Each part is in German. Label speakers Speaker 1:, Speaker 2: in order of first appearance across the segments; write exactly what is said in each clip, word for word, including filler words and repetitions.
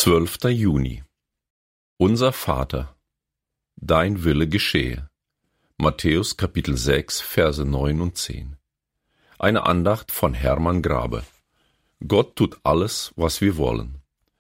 Speaker 1: zwölfter Juni. Unser Vater, dein Wille geschehe. Matthäus Kapitel sechs, Verse neun und zehn. Eine Andacht von Hermann Grabe. Gott tut alles, was wir wollen.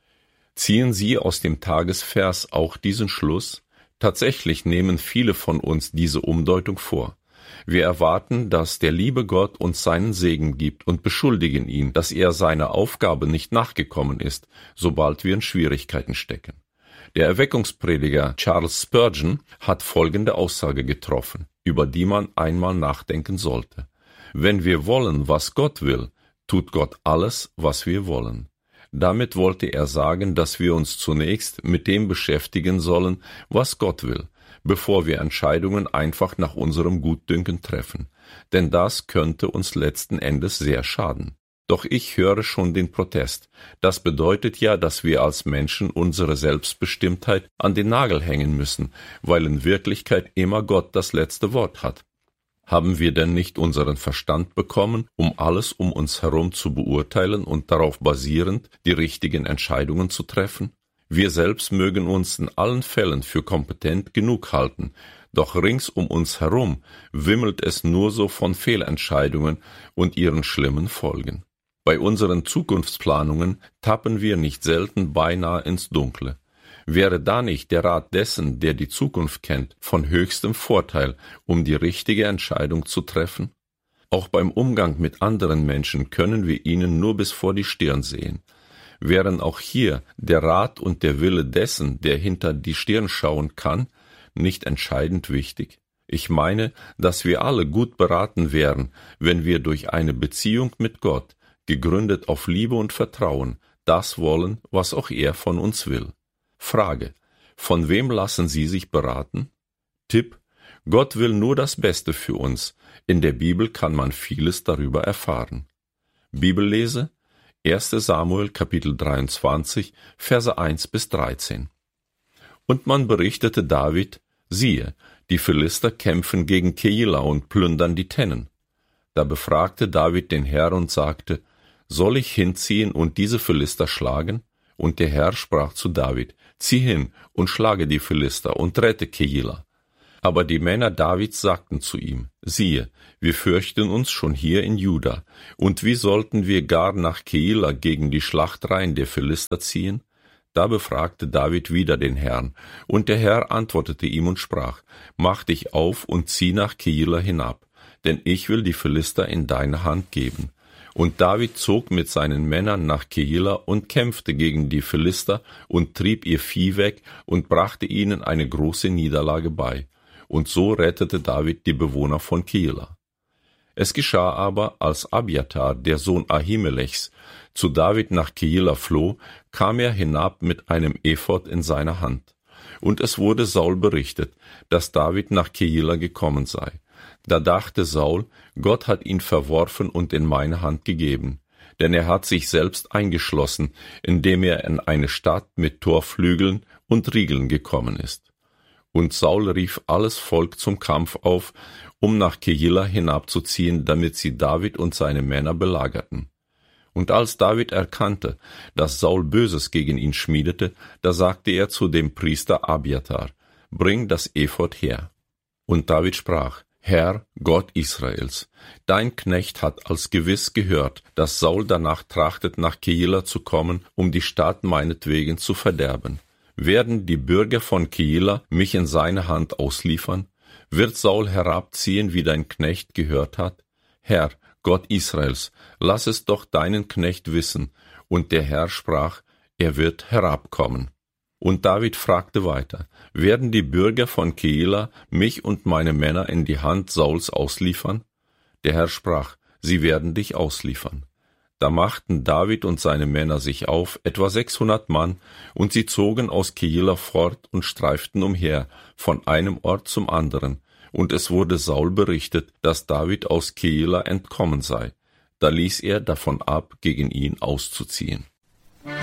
Speaker 1: Ziehen Sie aus dem Tagesvers auch diesen Schluss? Tatsächlich nehmen viele von uns diese Umdeutung vor. Wir erwarten, dass der liebe Gott uns seinen Segen gibt und beschuldigen ihn, dass er seiner Aufgabe nicht nachgekommen ist, sobald wir in Schwierigkeiten stecken. Der Erweckungsprediger Charles Spurgeon hat folgende Aussage getroffen, über die man einmal nachdenken sollte. Wenn wir wollen, was Gott will, tut Gott alles, was wir wollen. Damit wollte er sagen, dass wir uns zunächst mit dem beschäftigen sollen, was Gott will, bevor wir Entscheidungen einfach nach unserem Gutdünken treffen, denn das könnte uns letzten Endes sehr schaden. Doch ich höre schon den Protest. Das bedeutet ja, dass wir als Menschen unsere Selbstbestimmtheit an den Nagel hängen müssen, weil in Wirklichkeit immer Gott das letzte Wort hat. Haben wir denn nicht unseren Verstand bekommen, um alles um uns herum zu beurteilen und darauf basierend die richtigen Entscheidungen zu treffen? Wir selbst mögen uns in allen Fällen für kompetent genug halten, doch rings um uns herum wimmelt es nur so von Fehlentscheidungen und ihren schlimmen Folgen. Bei unseren Zukunftsplanungen tappen wir nicht selten beinahe ins Dunkle. Wäre da nicht der Rat dessen, der die Zukunft kennt, von höchstem Vorteil, um die richtige Entscheidung zu treffen? Auch beim Umgang mit anderen Menschen können wir ihnen nur bis vor die Stirn sehen. Wären auch hier der Rat und der Wille dessen, der hinter die Stirn schauen kann, nicht entscheidend wichtig? Ich meine, dass wir alle gut beraten wären, wenn wir durch eine Beziehung mit Gott, gegründet auf Liebe und Vertrauen, das wollen, was auch er von uns will. Frage: Von wem lassen Sie sich beraten? Tipp: Gott will nur das Beste für uns. In der Bibel kann man vieles darüber erfahren. Bibellese: erster Samuel Kapitel dreiundzwanzig, Verse eins bis dreizehn. Und man berichtete David: Siehe, die Philister kämpfen gegen Keila und plündern die Tennen. Da befragte David den Herrn und sagte: Soll ich hinziehen und diese Philister schlagen? Und der Herr sprach zu David: Zieh hin und schlage die Philister und rette Keila. Aber die Männer Davids sagten zu ihm: Siehe, wir fürchten uns schon hier in Juda, und wie sollten wir gar nach Keila gegen die Schlachtreihen der Philister ziehen? Da befragte David wieder den Herrn, und der Herr antwortete ihm und sprach: Mach dich auf und zieh nach Keila hinab, denn ich will die Philister in deine Hand geben. Und David zog mit seinen Männern nach Keila und kämpfte gegen die Philister und trieb ihr Vieh weg und brachte ihnen eine große Niederlage bei. Und so rettete David die Bewohner von Keila. Es geschah aber, als Abiathar, der Sohn Ahimelechs, zu David nach Keila floh, kam er hinab mit einem Ephod in seiner Hand. Und es wurde Saul berichtet, dass David nach Keila gekommen sei. Da dachte Saul, Gott hat ihn verworfen und in meine Hand gegeben, denn er hat sich selbst eingeschlossen, indem er in eine Stadt mit Torflügeln und Riegeln gekommen ist. Und Saul rief alles Volk zum Kampf auf, um nach Keila hinabzuziehen, damit sie David und seine Männer belagerten. Und als David erkannte, dass Saul Böses gegen ihn schmiedete, da sagte er zu dem Priester Abiathar: Bring das Ephod her. Und David sprach: Herr, Gott Israels, dein Knecht hat als gewiss gehört, dass Saul danach trachtet, nach Keila zu kommen, um die Stadt meinetwegen zu verderben. Werden die Bürger von Keila mich in seine Hand ausliefern? Wird Saul herabziehen, wie dein Knecht gehört hat? Herr, Gott Israels, lass es doch deinen Knecht wissen. Und der Herr sprach: Er wird herabkommen. Und David fragte weiter: Werden die Bürger von Keila mich und meine Männer in die Hand Sauls ausliefern? Der Herr sprach: Sie werden dich ausliefern. Da machten David und seine Männer sich auf, etwa sechshundert Mann, und sie zogen aus Keila fort und streiften umher, von einem Ort zum anderen. Und es wurde Saul berichtet, dass David aus Keila entkommen sei. Da ließ er davon ab, gegen ihn auszuziehen.